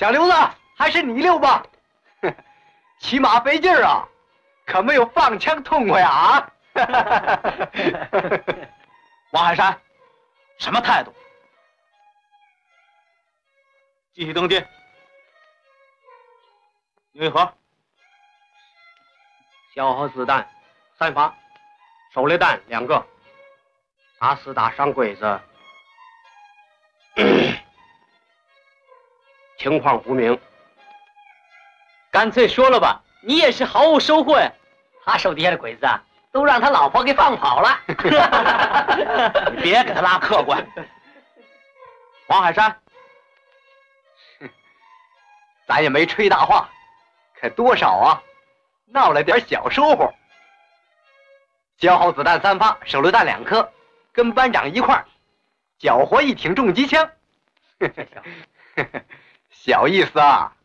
小刘子，还是你溜吧，骑马费劲儿啊，可没有放枪痛快啊！ 王海山，什么态度？继续登记。牛一河， 消耗子弹3发，手榴弹2个，打死打伤鬼子，情况不明。 干脆说了吧，你也是毫无收获呀。他手底下的鬼子啊，都让他老婆给放跑了。 你别给他拉客观。王海山， 咱也没吹大话，可多少啊，闹了点小收获。消耗子弹3发，手榴弹2颗，跟班长一块儿缴获1挺重机枪。小意思啊。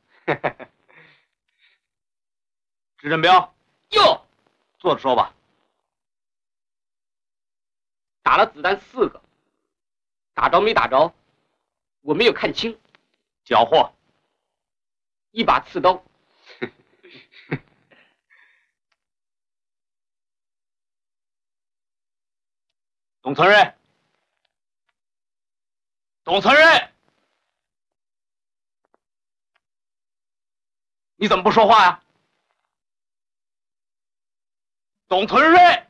支镇彪， 哟， 坐着说吧。 打了子弹4个，打着没打着，我没有看清。 缴获 1把刺刀。 董存瑞，董存瑞，你怎么不说话呀？董存瑞。